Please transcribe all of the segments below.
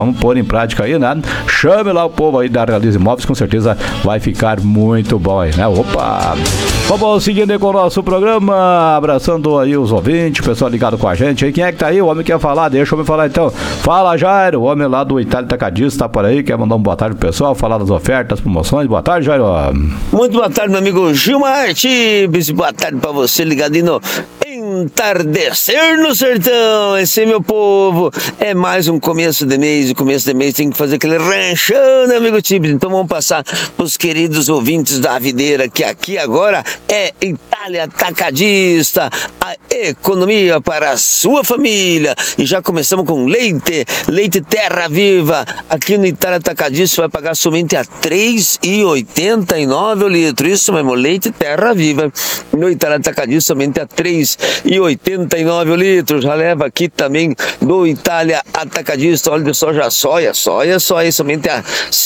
Vamos pôr em prática aí, né? Chame lá o povo aí da Realize Imóveis, com certeza vai ficar muito bom aí, né? Opa! Vamos seguindo aí com o nosso programa, abraçando aí os ouvintes, o pessoal ligado com a gente aí. Quem é que tá aí? O homem quer falar, deixa eu me falar então. Fala, Jairo, o homem lá do Itália Atacadista tá por aí, quer mandar uma boa tarde pro pessoal, falar das ofertas, promoções. Boa tarde, Jairo. Muito boa tarde, meu amigo Gilmar Tibes, boa tarde pra você ligadinho no Entardecer no Sertão. Esse, meu povo, é mais um começo de mês, e começo de mês tem que fazer aquele ranchão, né, amigo Tibes? Então vamos passar pros queridos ouvintes da videira, que aqui agora é Itália Atacadista, a economia para a sua família. E já começamos com leite Terra Viva. Aqui no Itália Atacadista vai pagar somente a R$ 3,89 o litro. Isso mesmo, leite Terra Viva. No Itália Atacadista somente a R$ 3,89 o litro. Já leva aqui também do Itália Atacadista óleo de soja, soia, somente a R$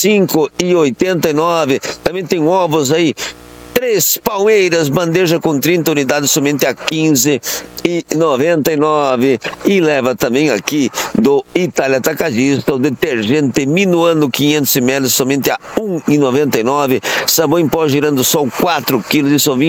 5,89. Também tem ovos aí, 3 palmeiras, bandeja com 30 unidades, somente a R$ 15,99. E leva também aqui do Itália Atacadista o detergente Minuano 500 ml, somente a R$ 1,99. Sabão em pó girando sol 4 quilos, isso R$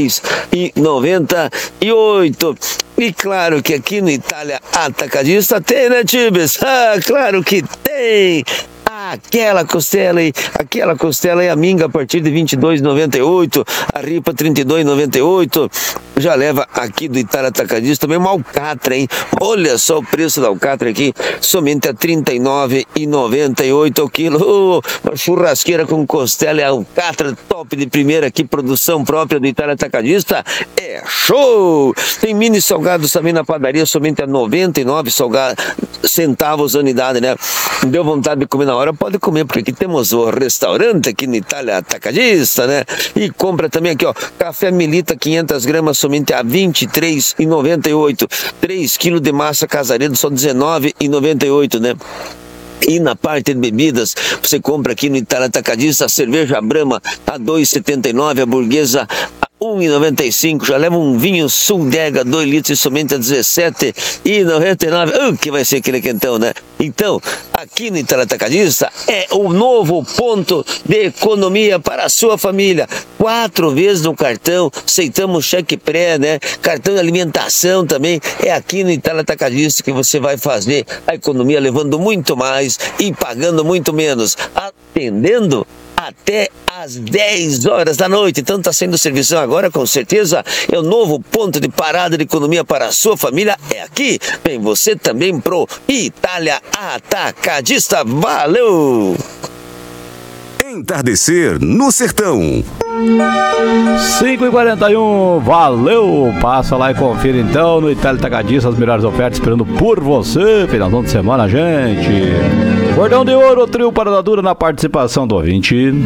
23,98. E claro que aqui no Itália Atacadista tem, né, Tibes? Ah, claro que tem! Aquela costela aí, a minga a partir de R$ 22,98, a ripa R$ 32,98. Já leva aqui do Itália Atacadista também uma alcatra, hein? Olha só o preço da alcatra aqui, somente a R$ 39,98 o quilo. Uma churrasqueira com costela e alcatra top de primeira aqui, produção própria do Itália Atacadista. É show! Tem mini salgados também na padaria, somente a 99 centavos a unidade, né? Deu vontade de comer na hora, pode comer, porque aqui temos o restaurante aqui na Itália Atacadista, né? E compra também aqui, ó, café Melita 500 gramas, somente a R$ 23,98. 3 quilos de massa Casaredo, só R$ 19,98, né? E na parte de bebidas, você compra aqui no Itália Atacadista a cerveja Brahma a R$ 2,79, a burguesa a R$ 1,95, já leva um vinho Suldega 2 litros somente a R$ 17,99, que vai ser aquele quentão, né? Então, aqui no Itália Atacadista é o novo ponto de economia para a sua família. 4 vezes no cartão, aceitamos cheque pré, né? Cartão de alimentação também, é aqui no Itália Atacadista que você vai fazer a economia, levando muito mais e pagando muito menos, atendendo até às 10 horas da noite. Então está sendo serviço agora, com certeza é o novo ponto de parada de economia para a sua família, é aqui. Vem você também pro Itália Atacadista. Valeu! Entardecer no Sertão. 5h41, valeu! Passa lá e confira então no Itália Atacadista as melhores ofertas esperando por você. Finalzão de semana, gente. Cordão de ouro, trio Paradadura na participação do ouvinte.